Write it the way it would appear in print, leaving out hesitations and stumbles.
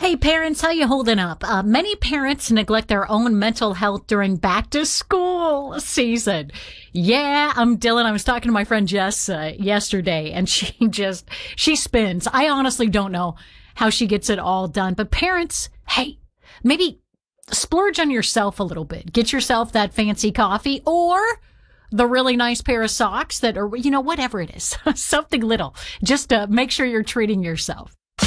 Hey parents, how you holding up? Many parents neglect their own mental health during back to school season. Yeah, I'm Dylan. I was talking to my friend Jess yesterday, and she spins. I honestly don't know how she gets it all done. But parents, hey, maybe splurge on yourself a little bit. Get yourself that fancy coffee or the really nice pair of socks that are, whatever it is, something little. Just make sure you're treating yourself.